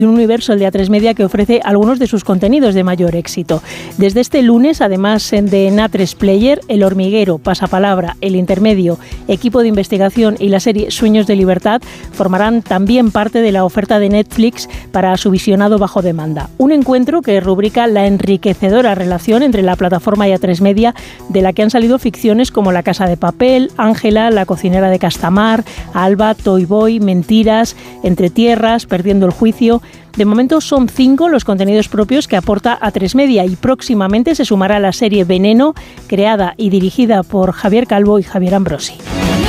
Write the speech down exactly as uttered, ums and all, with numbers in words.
un universo, el de A tres Media, que ofrece algunos de sus contenidos de mayor éxito. Desde este lunes, además de en A tres Player, El Hormiguero, Pasapalabra, El Intermedio, Equipo de Investigación y la serie Sueños de Libertad formarán también parte de la oferta de Netflix para su visionado bajo demanda. Un encuentro que rubrica la enriquecedora relación entre la plataforma y A tres Media, de la que han salido ficciones como La Casa de Papel, Ángela, La cocinera de Castamar, Alba, Toy Boy, Mentiras, Entre Tierras, Perdiendo el Juicio. De momento son cinco los contenidos propios que aporta A tres Media y próximamente se sumará la serie Veneno, creada y dirigida por Javier Calvo y Javier Ambrosi.